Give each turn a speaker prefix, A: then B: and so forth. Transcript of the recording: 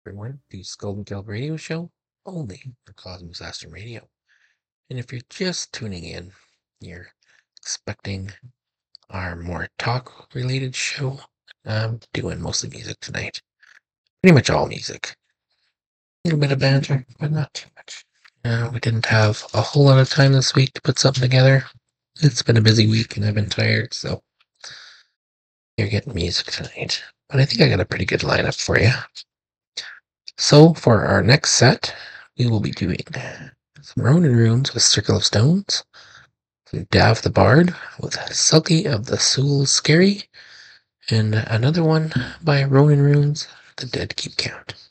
A: Everyone, the Skull and Gelb radio show, only for Cosmos Astrum Radio. And if you're just tuning in, you're expecting our more talk-related show. I'm doing mostly music tonight. Pretty much all music. A little bit of banter, but not too much. We didn't have a whole lot of time this week to put something together. It's been a busy week and I've been tired, so you're getting music tonight. But I think I got a pretty good lineup for you. So for our next set, we will be doing some Ronin Runes with Circle of Stones, some Dav the Bard with Sulky of the Soul Scary, and another one by Ronin Runes, The Dead Keep Count.